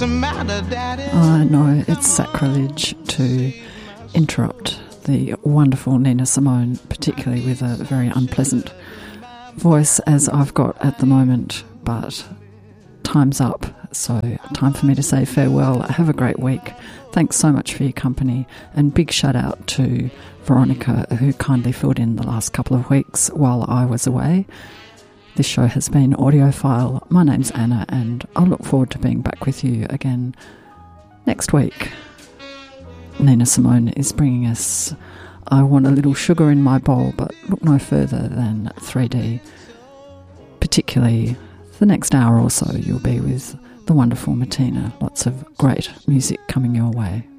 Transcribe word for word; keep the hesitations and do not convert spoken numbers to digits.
I know it's sacrilege to interrupt the wonderful Nina Simone, particularly with a very unpleasant voice as I've got at the moment, but time's up, so time for me to say farewell. Have a great week. Thanks so much for your company, and big shout out to Veronica, who kindly filled in the last couple of weeks while I was away. This show has been Audiophile. My name's Anna, and I look forward to being back with you again next week. Nina Simone is bringing us I Want a Little Sugar in My Bowl, but look no further than three D. Particularly the next hour or so you'll be with the wonderful Martina. Lots of great music coming your way.